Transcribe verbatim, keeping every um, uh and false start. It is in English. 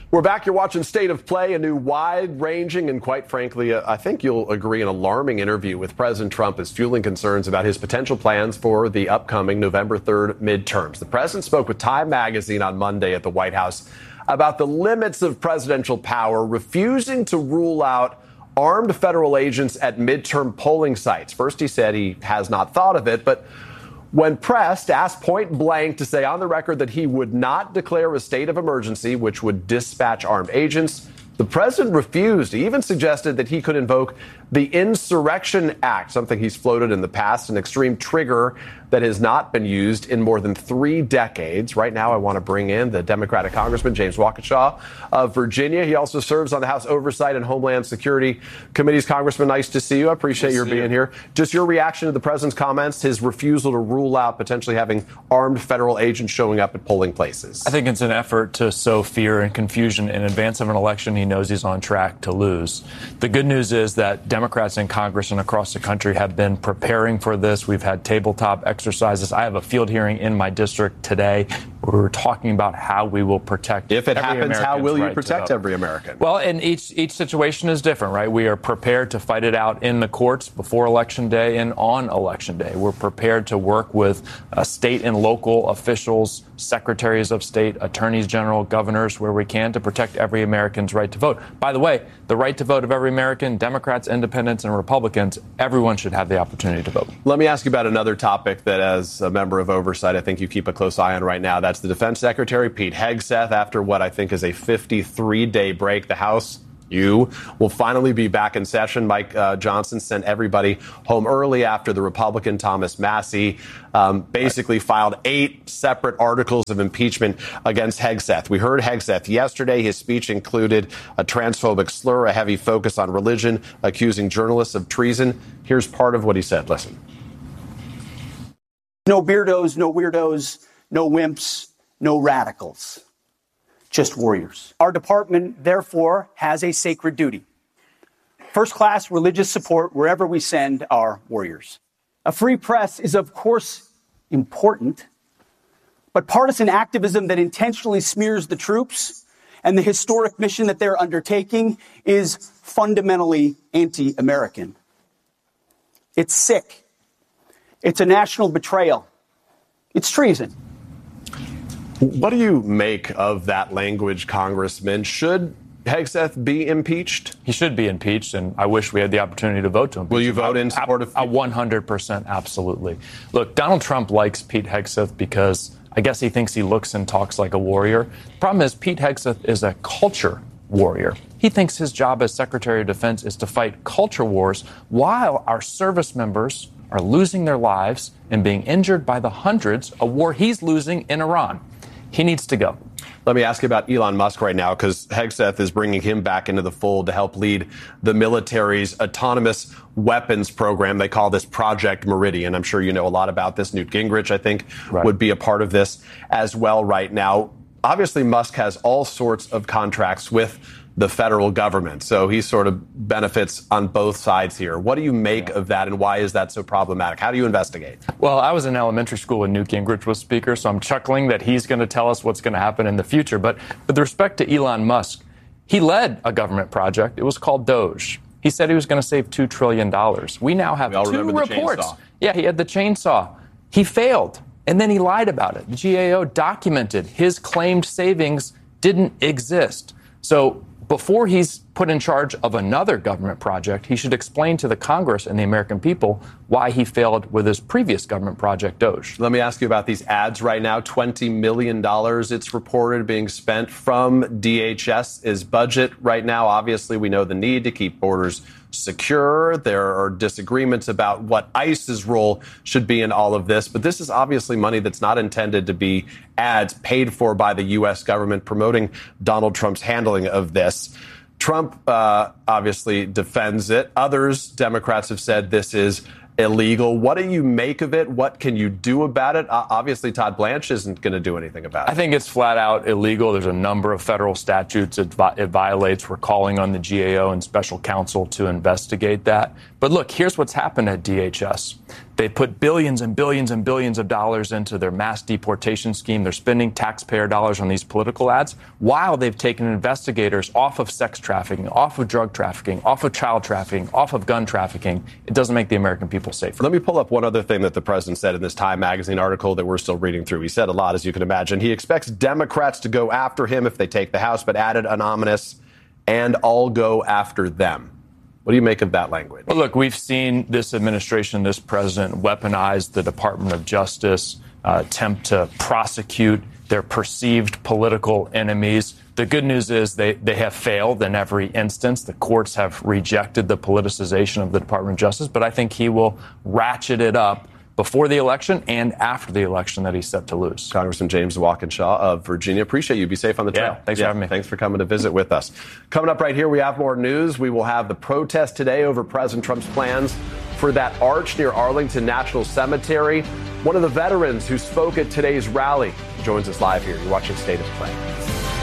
We're back. You're watching State of Play, a new wide-ranging and, quite frankly, uh, I think you'll agree, an alarming interview with President Trump is fueling concerns about his potential plans for the upcoming November third midterms. The president spoke with Time magazine on Monday at the White House about the limits of presidential power, refusing to rule out armed federal agents at midterm polling sites. First, he said he has not thought of it, but when pressed, asked point blank to say on the record that he would not declare a state of emergency, which would dispatch armed agents. The president refused. He even suggested that he could invoke the Insurrection Act, something he's floated in the past, an extreme trigger that has not been used in more than three decades. Right now, I want to bring in the Democratic Congressman James Waukesha of Virginia. He also serves on the House Oversight and Homeland Security Committees. Congressman, nice to see you. I appreciate nice your being you. here. Just your reaction to the president's comments, his refusal to rule out potentially having armed federal agents showing up at polling places. I think it's an effort to sow fear and confusion in advance of an election he knows he's on track to lose. The good news is that Democrats in Congress and across the country have been preparing for this. We've had tabletop exercises. I have a field hearing in my district today where we're talking about how we will protect If it every happens, American's how will you right protect every American? Well, and each each situation is different, right? We are prepared to fight it out in the courts before Election Day and on Election Day. We're prepared to work with uh, state and local officials, secretaries of state, attorneys general, governors, where we can to protect every American's right to vote. By the way, the right to vote of every American, Democrats, independents, and Republicans, everyone should have the opportunity to vote. Let me ask you about another topic that, as a member of Oversight, I think you keep a close eye on right now. That's the Defense Secretary, Pete Hegseth. After what I think is a fifty-three day break, the House, you, will finally be back in session. Mike uh, Johnson sent everybody home early after the Republican Thomas Massie um, basically right. filed eight separate articles of impeachment against Hegseth. We heard Hegseth yesterday. His speech included a transphobic slur, a heavy focus on religion, accusing journalists of treason. Here's part of what he said. Listen. No beardos, no weirdos, no wimps, no radicals. Just warriors. Our department, therefore, has a sacred duty. First-class religious support wherever we send our warriors. A free press is, of course, important, but partisan activism that intentionally smears the troops and the historic mission that they're undertaking is fundamentally anti-American. It's sick. It's a national betrayal. It's treason. What do you make of that language, Congressman? Should Hegseth be impeached? He should be impeached, and I wish we had the opportunity to vote to impeach him. Will you vote in support of? A one hundred percent, absolutely. Look, Donald Trump likes Pete Hegseth because I guess he thinks he looks and talks like a warrior. The problem is Pete Hegseth is a culture warrior. He thinks his job as Secretary of Defense is to fight culture wars while our service members are losing their lives and being injured by the hundreds, a war he's losing in Iran. He needs to go. Let me ask you about Elon Musk right now, because Hegseth is bringing him back into the fold to help lead the military's autonomous weapons program. They call this Project Meridian. I'm sure you know a lot about this. Newt Gingrich, I think, right. would be a part of this as well right now. Obviously, Musk has all sorts of contracts with the federal government, so he sort of benefits on both sides here. What do you make yeah. of that, and why is that so problematic? How do you investigate? Well, I was in elementary school when Newt Gingrich was speaker, so I'm chuckling that he's going to tell us what's going to happen in the future. But with respect to Elon Musk, he led a government project. It was called Doge. He said he was going to save two trillion dollars. We now have we two reports. Yeah, he had the chainsaw. He failed, and then he lied about it. The G A O documented his claimed savings didn't exist. So before he's put in charge of another government project, he should explain to the Congress and the American people why he failed with his previous government project, Doge. Let me ask you about these ads right now. twenty million dollars, it's reported, being spent from D H S's budget right now. Obviously, we know the need to keep borders secure. There are disagreements about what ICE's role should be in all of this. But this is obviously money that's not intended to be ads paid for by the U S government promoting Donald Trump's handling of this. Trump uh, obviously defends it. Others, Democrats, have said this is illegal. What do you make of it? What can you do about it? Uh, obviously, Todd Blanche isn't going to do anything about it. I think it's flat out illegal. There's a number of federal statutes it, vi- it violates. We're calling on the G A O and special counsel to investigate that. But look, here's what's happened at D H S. They put billions and billions and billions of dollars into their mass deportation scheme. They're spending taxpayer dollars on these political ads while they've taken investigators off of sex trafficking, off of drug trafficking, off of child trafficking, off of gun trafficking. It doesn't make the American people safer. Let me pull up one other thing that the president said in this Time magazine article that we're still reading through. He said a lot, as you can imagine. He expects Democrats to go after him if they take the House, but added an ominous, and I'll go after them. What do you make of that language? Well, look, we've seen this administration, this president weaponize the Department of Justice, uh, attempt to prosecute their perceived political enemies. The good news is they, they have failed in every instance. The courts have rejected the politicization of the Department of Justice, but I think he will ratchet it up before the election and after the election that he's set to lose. Congressman James Walkinshaw of Virginia. Appreciate you. Be safe on the trail. Yeah, thanks yeah, for having me. Thanks for coming to visit with us. Coming up right here, we have more news. We will have the protest today over President Trump's plans for that arch near Arlington National Cemetery. One of the veterans who spoke at today's rally joins us live here. You're watching State of Play.